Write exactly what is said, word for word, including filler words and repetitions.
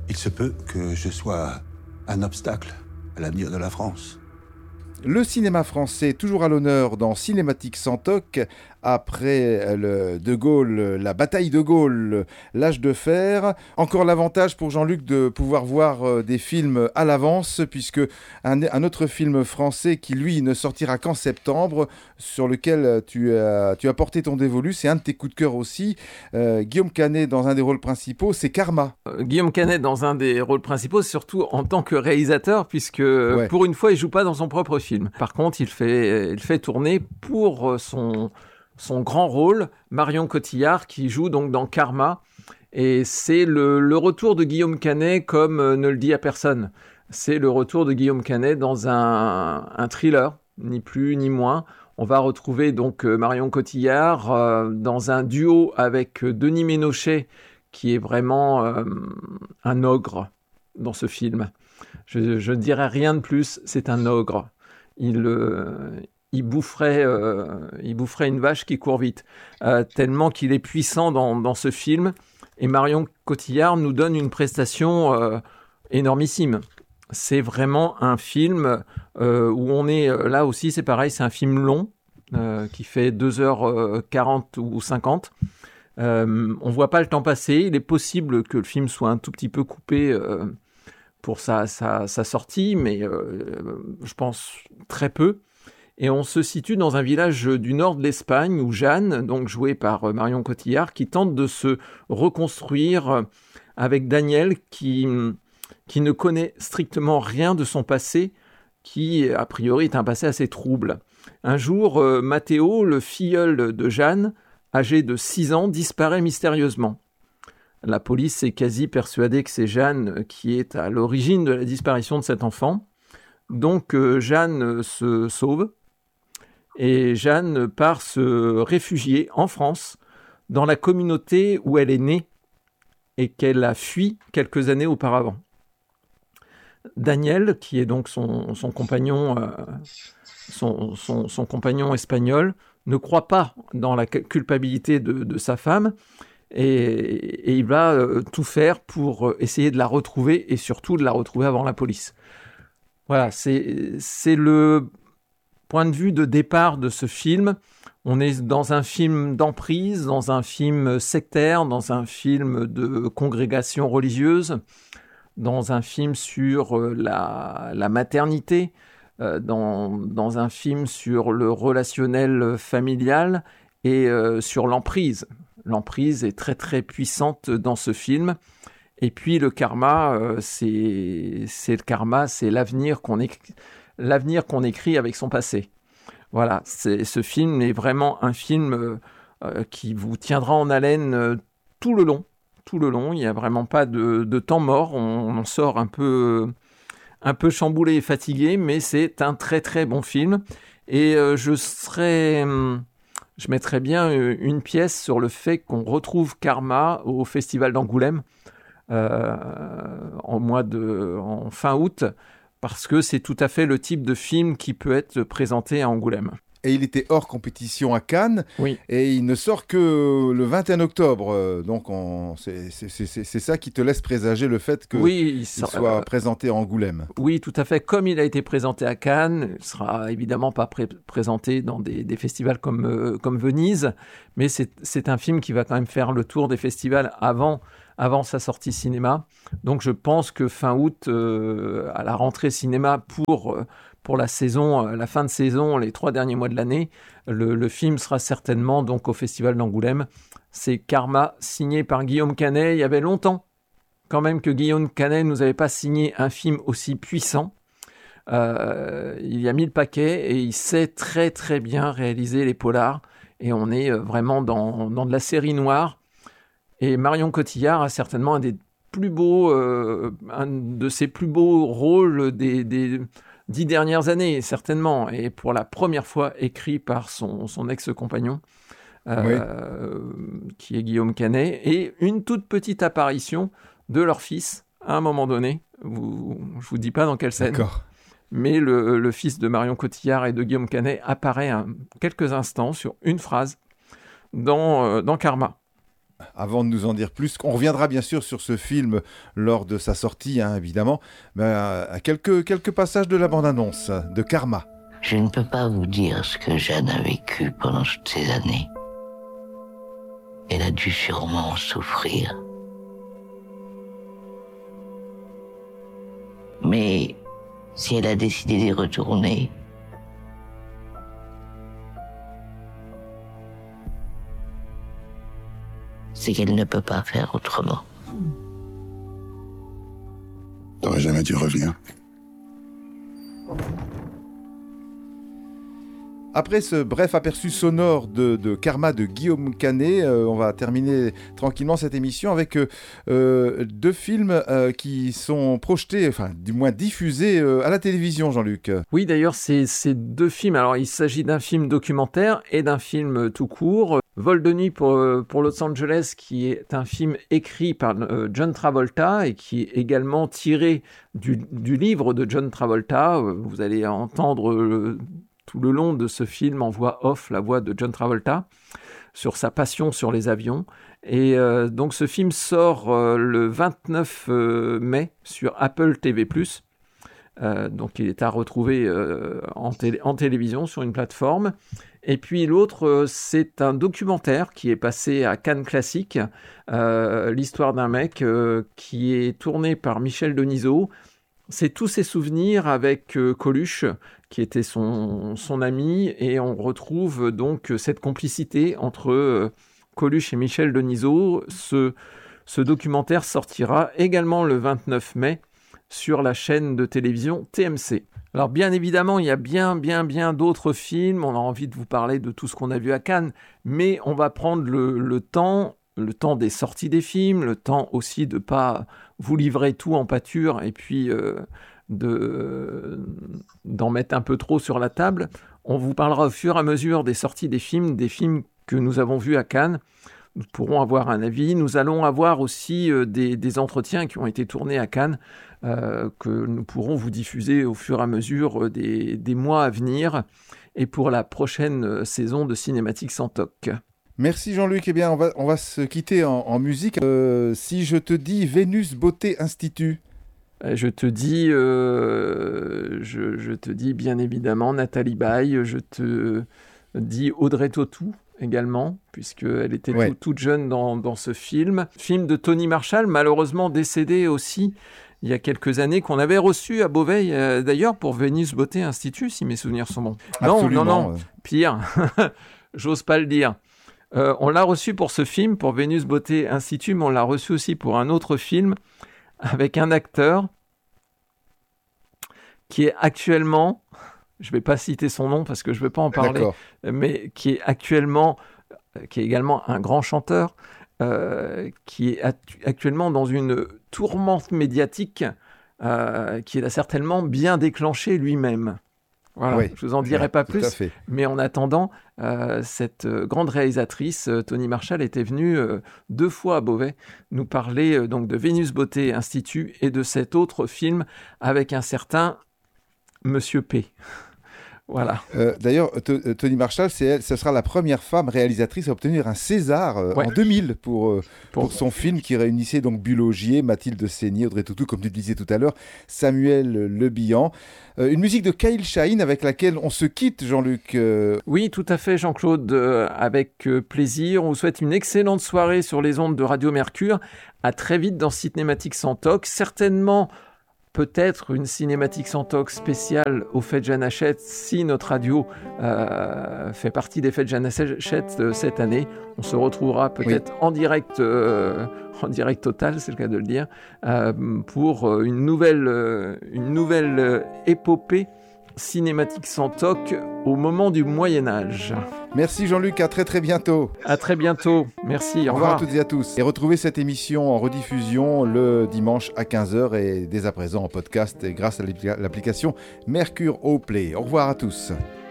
Il se peut que je sois un obstacle à l'avenir de la France. Le cinéma français, toujours à l'honneur dans Cinématique sans toc, après le de Gaulle, la bataille de Gaulle, l'âge de fer. Encore l'avantage pour Jean-Luc de pouvoir voir des films à l'avance, puisque un, un autre film français qui, lui, ne sortira qu'en septembre, sur lequel tu as, tu as porté ton dévolu, c'est un de tes coups de cœur aussi. Euh, Guillaume Canet dans un des rôles principaux, c'est Karma. Euh, Guillaume Canet dans un des rôles principaux, surtout en tant que réalisateur, puisque ouais. pour une fois, il joue pas dans son propre film. Par contre, il fait, il fait tourner pour son... son grand rôle, Marion Cotillard, qui joue donc dans Karma. Et c'est le, le retour de Guillaume Canet comme euh, Ne le dit à personne. C'est le retour de Guillaume Canet dans un, un thriller, ni plus ni moins. On va retrouver donc euh, Marion Cotillard euh, dans un duo avec euh, Denis Ménochet, qui est vraiment euh, un ogre dans ce film. Je, je ne dirais rien de plus, c'est un ogre. Il... Euh, Il boufferait, euh, il boufferait une vache qui court vite, euh, tellement qu'il est puissant dans, dans ce film. Et Marion Cotillard nous donne une prestation euh, énormissime. C'est vraiment un film euh, où on est, là aussi c'est pareil, c'est un film long, euh, qui fait deux heures quarante ou cinquante. Euh, on ne voit pas le temps passer. Il est possible que le film soit un tout petit peu coupé euh, pour sa, sa, sa sortie, mais euh, je pense très peu. Et on se situe dans un village du nord de l'Espagne où Jeanne, donc jouée par Marion Cotillard, qui tente de se reconstruire avec Daniel, qui, qui ne connaît strictement rien de son passé, qui a priori est un passé assez trouble. Un jour, euh, Matteo, le filleul de Jeanne, âgé de six ans, disparaît mystérieusement. La police est quasi persuadée que c'est Jeanne qui est à l'origine de la disparition de cet enfant. Donc euh, Jeanne se sauve. Et Jeanne part se réfugier en France, dans la communauté où elle est née et qu'elle a fui quelques années auparavant. Daniel, qui est donc son, son, compagnon, euh, son, son, son compagnon espagnol, ne croit pas dans la culpabilité de, de sa femme et, et il va euh, tout faire pour essayer de la retrouver et surtout de la retrouver avant la police. Voilà, c'est, c'est le... point de vue de départ de ce film. On est dans un film d'emprise, dans un film sectaire, dans un film de congrégation religieuse, dans un film sur la, la maternité, euh, dans, dans un film sur le relationnel familial et euh, sur l'emprise. L'emprise est très très puissante dans ce film. Et puis le karma, euh, c'est, c'est le karma, c'est l'avenir qu'on écrit. L'avenir qu'on écrit avec son passé. Voilà, c'est, ce film est vraiment un film euh, euh, qui vous tiendra en haleine euh, tout le long. Tout le long, il n'y a vraiment pas de, de temps mort. On, on en sort un peu, un peu chamboulé et fatigué, mais c'est un très très bon film. Et euh, je serais, je mettrais bien une pièce sur le fait qu'on retrouve Karma au Festival d'Angoulême euh, en mois de, en fin août. Parce que c'est tout à fait le type de film qui peut être présenté à Angoulême. Et il était hors compétition à Cannes, oui. Et il ne sort que le vingt et un octobre. Donc on, c'est, c'est, c'est, c'est ça qui te laisse présager le fait qu'il oui, il sort, soit euh, présenté à Angoulême. Oui, tout à fait. Comme il a été présenté à Cannes, il ne sera évidemment pas pré- présenté dans des, des festivals comme, euh, comme Venise, mais c'est, c'est un film qui va quand même faire le tour des festivals avant avant sa sortie cinéma. Donc je pense que fin août, euh, à la rentrée cinéma pour, euh, pour la saison, euh, la fin de saison, les trois derniers mois de l'année, le, le film sera certainement donc au Festival d'Angoulême. C'est Karma, signé par Guillaume Canet. Il y avait longtemps quand même que Guillaume Canet ne nous avait pas signé un film aussi puissant. Euh, il a mis le paquet et il sait très très bien réaliser les polars. Et on est vraiment dans, dans de la série noire. Et Marion Cotillard a certainement un des plus beaux, euh, un de ses plus beaux rôles des, des dix dernières années, certainement. Et pour la première fois écrit par son, son ex-compagnon, euh, oui. qui est Guillaume Canet. Et une toute petite apparition de leur fils, à un moment donné. Vous, je ne vous dis pas dans quelle scène. D'accord. Mais le, le fils de Marion Cotillard et de Guillaume Canet apparaît un, quelques instants sur une phrase dans, euh, dans Karma. avant de nous en dire plus, on reviendra bien sûr sur ce film lors de sa sortie, hein, évidemment, mais à quelques, quelques passages de la bande-annonce de Karma. Je ne peux pas vous dire ce que Jeanne a vécu pendant toutes ces années. Elle a dû sûrement souffrir. Mais si elle a décidé d'y retourner, c'est qu'elle ne peut pas faire autrement. T'aurais jamais dû revenir. Après ce bref aperçu sonore de, de Karma de Guillaume Canet, euh, on va terminer tranquillement cette émission avec euh, deux films euh, qui sont projetés, enfin du moins diffusés euh, à la télévision, Jean-Luc. Oui, d'ailleurs, c'est, c'est deux films. Alors, il s'agit d'un film documentaire et d'un film tout court. Vol de nuit pour, pour Los Angeles, qui est un film écrit par euh, John Travolta et qui est également tiré du, du livre de John Travolta. Vous allez entendre le, tout le long de ce film en voix off la voix de John Travolta sur sa passion sur les avions. Et euh, donc ce film sort euh, le vingt-neuf mai sur Apple T V plus. Euh, donc il est à retrouver euh, en, télé- en télévision sur une plateforme. Et puis l'autre, euh, c'est un documentaire qui est passé à Cannes Classique, euh, l'histoire d'un mec euh, qui est tourné par Michel Denisot. C'est tous ses souvenirs avec euh, Coluche, qui était son, son ami, et on retrouve donc cette complicité entre euh, Coluche et Michel Denisot. Ce, ce documentaire sortira également le vingt-neuf mai sur la chaîne de télévision T M C. Alors bien évidemment, il y a bien, bien, bien d'autres films. On a envie de vous parler de tout ce qu'on a vu à Cannes, mais on va prendre le, le temps, le temps des sorties des films, le temps aussi de ne pas vous livrer tout en pâture et puis euh, de, d'en mettre un peu trop sur la table. On vous parlera au fur et à mesure des sorties des films, des films que nous avons vus à Cannes. Nous pourrons avoir un avis. Nous allons avoir aussi euh, des, des entretiens qui ont été tournés à Cannes, euh, que nous pourrons vous diffuser au fur et à mesure des, des mois à venir et pour la prochaine saison de Cinématique sans toc. Merci Jean-Luc. Eh bien, on va, on va se quitter en, en musique. Euh, si je te dis Vénus Beauté Institut. Je te dis, euh, je, je te dis bien évidemment Nathalie Baye. Je te dis Audrey Tautou également, puisqu'elle était ouais. tout, toute jeune dans, dans ce film. Film de Tony Marshall, malheureusement décédé aussi il y a quelques années, qu'on avait reçu à Beauvais, euh, d'ailleurs, pour Vénus Beauté Institut, si mes souvenirs sont bons. Absolument. Non, non, non, pire, j'ose pas le dire. Euh, on l'a reçu pour ce film, pour Vénus Beauté Institut, mais on l'a reçu aussi pour un autre film, avec un acteur qui est actuellement... Je ne vais pas citer son nom parce que je ne veux pas en parler, D'accord. mais qui est actuellement, qui est également un grand chanteur, euh, qui est actu- actuellement dans une tourmente médiatique euh, qu'il a certainement bien déclenché lui-même. Voilà, oui, je ne vous en dirai pas plus, mais en attendant, euh, cette grande réalisatrice, Tony Marshall, était venue euh, deux fois à Beauvais nous parler euh, donc de Vénus Beauté Institut et de cet autre film avec un certain Monsieur P. Voilà. Euh, d'ailleurs, t- Tony Marshall, c'est elle, ce sera la première femme réalisatrice à obtenir un César euh, ouais. en deux mille pour, euh, pour, pour son film qui réunissait donc Bulogier, Mathilde Seigné, Audrey Tautou, comme tu le disais tout à l'heure, Samuel Le Bihan. Euh, une musique de Kyle Shaheen avec laquelle on se quitte, Jean-Luc. Euh... Oui, tout à fait, Jean-Claude, euh, avec euh, plaisir. On vous souhaite une excellente soirée sur les ondes de Radio Mercure. À très vite dans Cinématique sans toc. Certainement... Peut-être une cinématique sans toc spéciale aux Fêtes Jeanne Hachette si notre radio euh, fait partie des Fêtes Jeanne Hachette euh, cette année. On se retrouvera peut-être oui. en direct, euh, en direct total, c'est le cas de le dire, euh, pour une nouvelle, euh, une nouvelle euh, épopée cinématique sans toc au moment du Moyen-Âge. Merci Jean-Luc, à très très bientôt. À très bientôt, merci, au revoir. Au revoir à toutes et à tous. Et retrouvez cette émission en rediffusion le dimanche à quinze heures et dès à présent en podcast et grâce à l'application Mercure Au Play. Au revoir à tous.